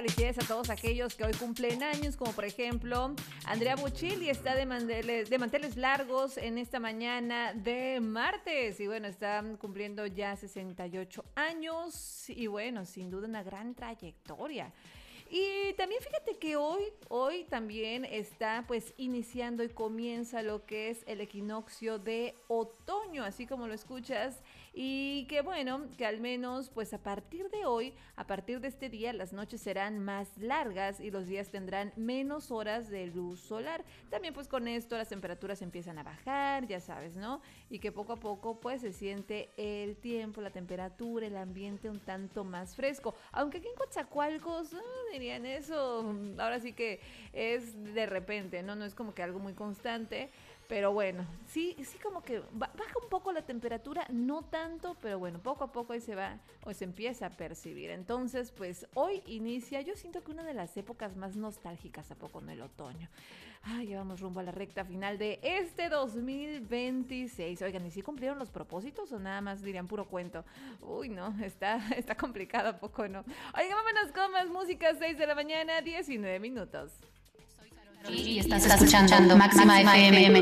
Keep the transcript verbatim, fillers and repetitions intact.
felicidades a todos aquellos que hoy cumplen años, como por ejemplo Andrea Bocelli está de manteles, de manteles largos en esta mañana de martes y bueno, está cumpliendo ya sesenta y ocho años y bueno, sin duda una gran trayectoria. Y también fíjate que hoy, hoy también está pues iniciando y comienza lo que es el equinoccio de otoño, así como lo escuchas, y que bueno, que al menos pues a partir de hoy, a partir de este día, las noches serán más largas y los días tendrán menos horas de luz solar. También pues con esto las temperaturas empiezan a bajar, ya sabes, ¿no? Y que poco a poco pues se siente el tiempo, la temperatura, el ambiente un tanto más fresco. Aunque aquí en Coatzacoalcos, ¿no? Dirían eso, ahora sí que es de repente, ¿no? No es como que algo muy constante. Pero bueno, sí, sí como que baja un poco la temperatura, no tanto, pero bueno, poco a poco ahí se va o se empieza a percibir. Entonces, pues hoy inicia, yo siento que una de las épocas más nostálgicas, ¿a poco no? El otoño. Ay, ya vamos rumbo a la recta final de este dos mil veintiséis. Oigan, ¿y si cumplieron los propósitos o nada más dirían puro cuento? Uy, no, está, está complicado, ¿a poco no? Oigan, vámonos con más música, seis de la mañana, diecinueve minutos. Y estás escuchando Máxima F M.